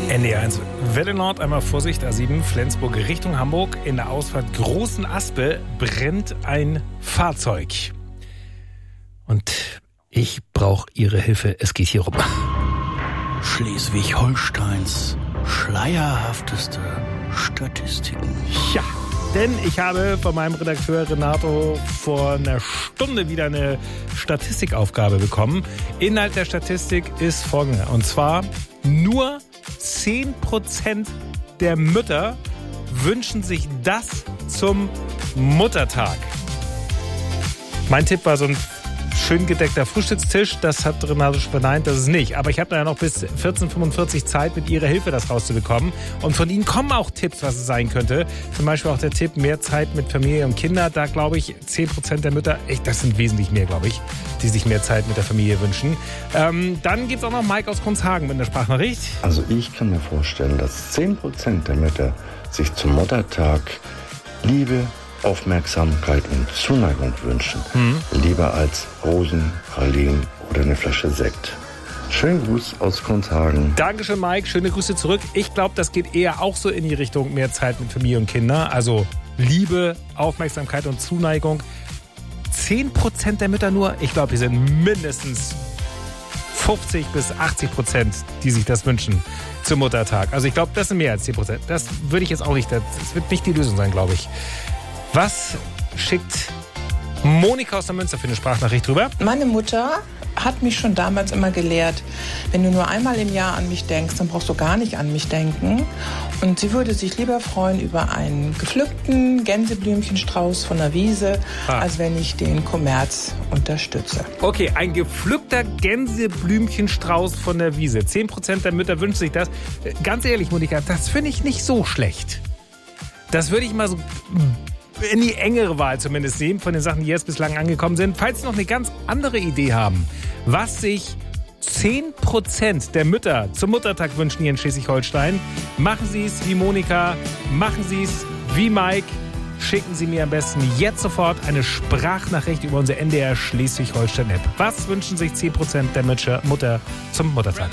NDR1 Welle Nord, einmal Vorsicht, A7 Flensburg Richtung Hamburg. In der Ausfahrt Großen Aspe brennt ein Fahrzeug. Und ich brauche Ihre Hilfe. Es geht hier rum. Schleswig-Holsteins schleierhafteste Statistiken. Ja, denn ich habe von meinem Redakteur Renato vor einer Stunde wieder eine Statistikaufgabe bekommen. Inhalt der Statistik ist folgender. Und zwar nur 10% der Mütter wünschen sich das zum Muttertag. Mein Tipp war so ein schön gedeckter Frühstückstisch. Das hat Renato schon verneint, das ist nicht. Aber ich habe da ja noch bis 14:45 Uhr Zeit, mit Ihrer Hilfe das rauszubekommen. Und von Ihnen kommen auch Tipps, was es sein könnte. Zum Beispiel auch der Tipp, mehr Zeit mit Familie und Kinder. Da glaube ich, 10% der Mütter, das sind wesentlich mehr, glaube ich, die sich mehr Zeit mit der Familie wünschen. Dann gibt es auch noch Mike aus Grundshagen mit einer Sprachnachricht. Also ich kann mir vorstellen, dass 10% der Mütter sich zum Muttertag Liebe, Aufmerksamkeit und Zuneigung wünschen. Lieber als Rosen, Pralinen oder eine Flasche Sekt. Schönen Gruß aus Grundshagen. Dankeschön, Mike. Schöne Grüße zurück. Ich glaube, das geht eher auch so in die Richtung mehr Zeit mit Familie und Kinder. Also Liebe, Aufmerksamkeit und Zuneigung. 10% der Mütter nur. Ich glaube, wir sind mindestens 50 bis 80%, die sich das wünschen zum Muttertag. Also ich glaube, das sind mehr als 10%. Das würde ich jetzt auch nicht, das wird nicht die Lösung sein, glaube ich. Was schickt Monika aus der Münster für eine Sprachnachricht drüber? Meine Mutter hat mich schon damals immer gelehrt, wenn du nur einmal im Jahr an mich denkst, dann brauchst du gar nicht an mich denken. Und sie würde sich lieber freuen über einen gepflückten Gänseblümchenstrauß von der Wiese, als wenn ich den Kommerz unterstütze. Okay, ein gepflückter Gänseblümchenstrauß von der Wiese. 10% der Mütter wünschen sich das. Ganz ehrlich, Monika, das finde ich nicht so schlecht. Das würde ich mal so in die engere Wahl zumindest nehmen, von den Sachen, die jetzt bislang angekommen sind. Falls Sie noch eine ganz andere Idee haben, was sich 10% der Mütter zum Muttertag wünschen hier in Schleswig-Holstein, machen Sie es wie Monika, machen Sie es wie Mike. Schicken Sie mir am besten jetzt sofort eine Sprachnachricht über unsere NDR Schleswig-Holstein-App. Was wünschen sich 10% der Mütter zum Muttertag?